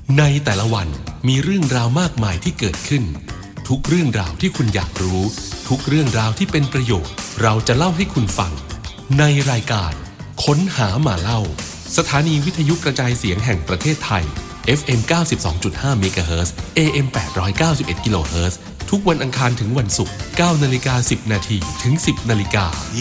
ในแต่ละวันมีเรื่องราวมากมายที่เกิดขึ้นทุกเรื่องราวที่คุณอยากรู้ทุกเรื่องราวที่เป็นประโยชน์เราจะเล่าให้คุณฟังในรายการค้นหามาเล่าสถานีวิทยุกระจายเสียงแห่งประเทศไทย FM 92.5 เมกะเฮิรตซ์ AM 891 กิโลเฮิรตซ์ทุกวันอังคารถึงวันศุกร์ 9:10 น. ถึง 10:00 น.